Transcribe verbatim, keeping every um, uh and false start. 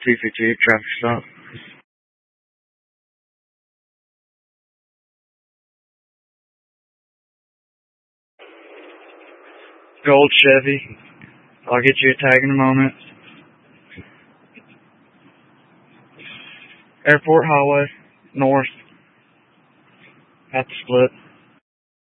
two fifty-eight traffic stop. Gold Chevy. I'll get you a tag in a moment. Airport Highway, north, at the split.